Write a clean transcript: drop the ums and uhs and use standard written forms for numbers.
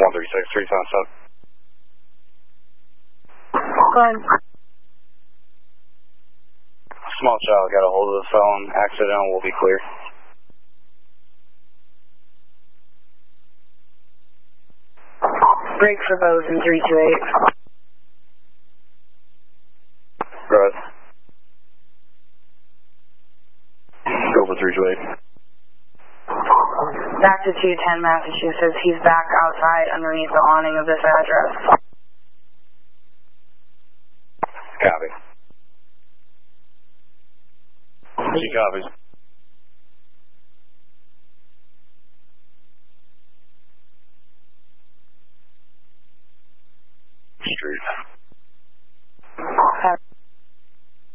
136, 377. Go ahead. Small child got a hold of the phone. Accidental will be clear. Break for Bozeman 328. Right. Go for 328. Back to 210 Massachusetts. He's back outside underneath the awning of this address. Copy. She copies.